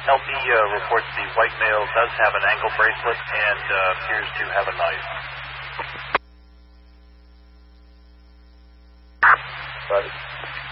LP reports the white male does have an ankle bracelet and appears to have a knife. Got it.